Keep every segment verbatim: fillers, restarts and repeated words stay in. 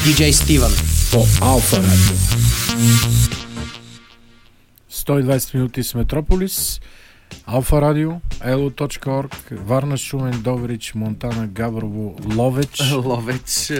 Диджей Стивън по Алфа Радио. сто и двайсет минути с Метрополис, Алфа Радио, ело точка орг, Варна, Шумен, Добрич, Монтана, Габрово, Ловеч. Ловеч,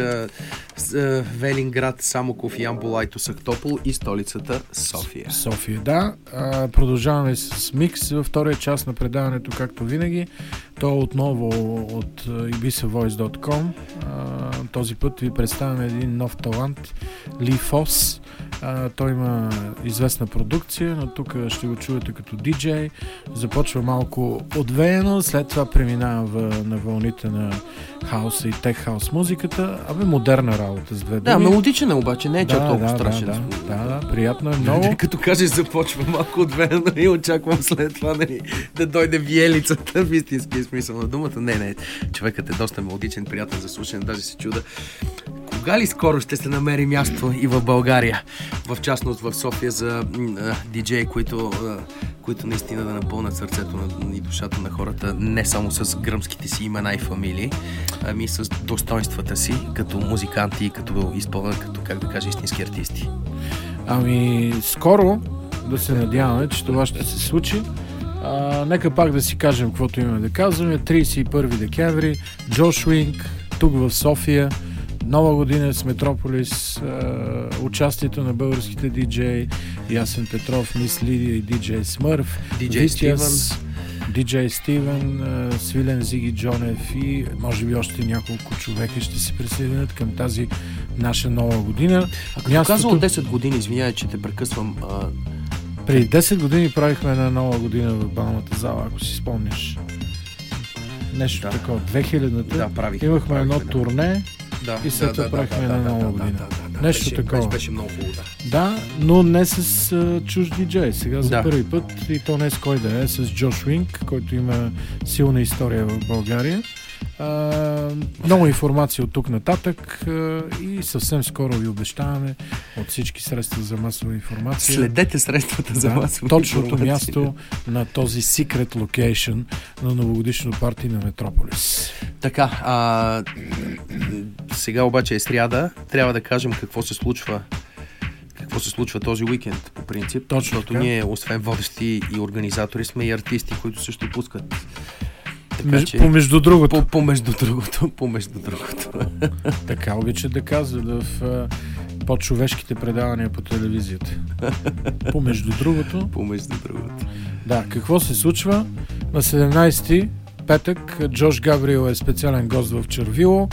Велинград, Самоков, Ямбол, Айтос, Ахтопол и столицата София. София, да. Продължаваме с микс във втория част на предаването, както винаги. То е отново от Ibiza Voice точка ком. Този път ви представяме един нов талант, Ли Фос. Uh, той има известна продукция, но тук ще го чуете като диджей. Започва малко отвеяно, след това преминава в, на вълните на хауса и тех хаус музиката. Абе, модерна работа с две думи. Да, мелодичен е обаче, не е да, чак толкова да, страшен. Да, да, да, да, приятно е много. Като кажеш започва малко отвеяно и очаквам след това нали, да дойде виелицата в истинския смисъл на думата. Не, не, човекът е доста мелодичен, приятен за слушане, даже се чуда. Кога ли скоро ще се намери място и в България, в частност в София, за а, диджеи, които, а, които наистина да напълнят сърцето на, и душата на хората, не само с гръмските си имена и фамилии, ами с достоинствата си, като музиканти и като изпълнят, като, как да кажа, истински артисти. Ами, скоро да се надяваме, че това ще се случи. А, нека пак да си кажем каквото имаме да казваме. трийсет и първи декември, Джош Уинг, тук в София. Нова година с Метрополис, е, участието на българските диджеи Ясен Петров, Мис Лидия и диджей Смърф, диджей Стивън, диджей Стивън, е, Свилен Зиги Джонев и може би още няколко човека ще се присъединят към тази наша нова година. А като Мястото... казвам десет години, извинявай, че те прекъсвам. А... Преди десет години правихме една нова година в балната зала, ако си спомняш. Нещо да. Такова. две хилядната да, правих, имахме правих, едно да. турне. Да, и след това да, правихме да, една нова да, година. Да, да, да, Нещо беше, такова. Беше, беше много хубаво, да. Да, но не с uh, чуж диджей. Сега за да. първи път, и то не с кой да е, с Джош Уинг, който има силна история в България. Uh, много информация от тук нататък uh, и съвсем скоро ви обещаваме от всички средства за масова информация. Следете средствата за да, масова точното информация. място на този secret location на новогодишно парти на Метрополис. Така, а, сега обаче е сряда. Трябва да кажем какво се случва какво се случва този уикенд по принцип. Точно защото така. Ние, освен водещи и организатори, сме и артисти, които също пускат. Меж, че, помежду другото. По, помежду другото. Помежду другото. Така обичат да казват в uh, по-човешките предавания по телевизията. Помежду другото. Помежду другото. Да, какво се случва? На седемнайсети петък Джош Габриел е специален гост в Червило.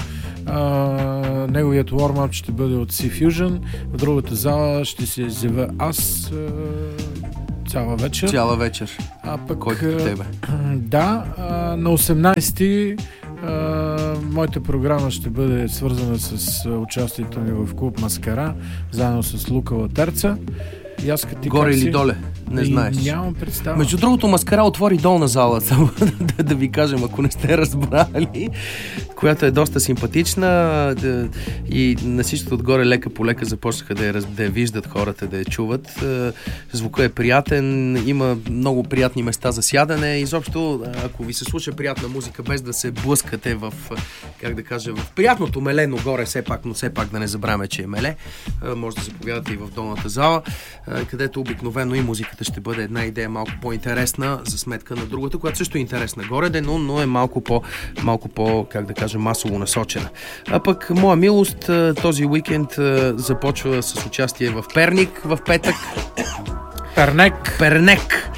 Uh, неговият warm-up ще бъде от C-Fusion. В другата зала ще се изявя аз uh, цяла вечер. Цяла вечер. А пък, кой като тебе? Да, на осемнайсети моята програма ще бъде свързана с участието ми в клуб Маскара, заедно с Лука Латерца. И аз като ти горе или си... доле? Не знаеш. Нямам представа. Между другото, Маскара отвори долна зала, само да, да ви кажем, ако не сте разбрали, която е доста симпатична да, и на всичкото отгоре лека по лека започнаха да я, да я виждат хората, да я чуват. Звукът е приятен, има много приятни места за сядане. Изобщо, ако ви се слуша приятна музика, без да се блъскате в, как да кажа, в приятното меле, но горе все пак, но все пак да не забравяме, че е меле, може да заповядате и в долната зала, където обикновено и музиката ще бъде една идея малко по-интересна за сметка на другата, която също е интересна горе, но, но е малко по, малко по, как да кажа, масово насочена. А пък, моя милост, този уикенд започва с участие в Перник в петък. Пернек. Пернек.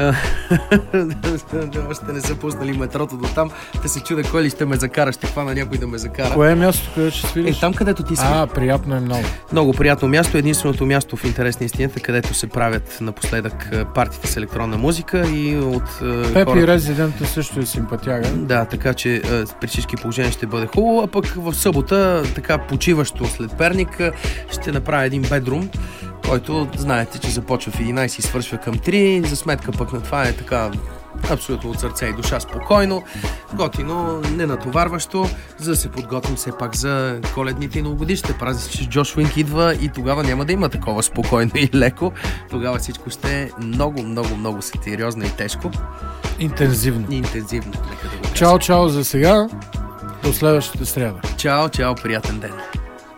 Още не са пуснали метрото до там. Те се чуда кой ли ще ме закара, ще хвана някой да ме закара. Кое е място, където ще свириш? Е, там където ти си. А, приятно е много. Много приятно място. Единственото място в интересна истината, където се правят напоследък партите с електронна музика и от Пепи хората... Резидента също е симпатяга. Да, така че при всички положения ще бъде хубаво, а пък в събота, така почиващо след Перник, ще направя един бедрум, който знаете, че започва в единайсет и свършва към три. За сметка пък на това е така абсолютно от сърце и душа спокойно, готино, ненатоварващо, за да се подготвим все пак за коледните и новогодишните празници, че Джош Уинг идва и тогава няма да има такова спокойно и леко. Тогава всичко ще е много, много, много сериозно и тежко. Интензивно. И интензивно. Чао, чао за сега. До следващата сряда. Чао, чао, приятен ден.